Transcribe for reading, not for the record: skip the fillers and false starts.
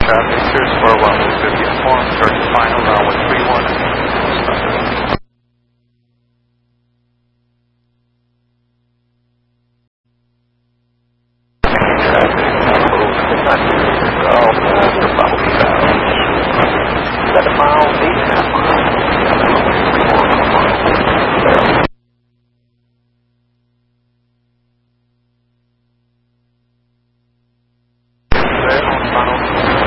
Traffic, Sears 41 will 50 informed, start to final, runway 31. Traffic, 5 go.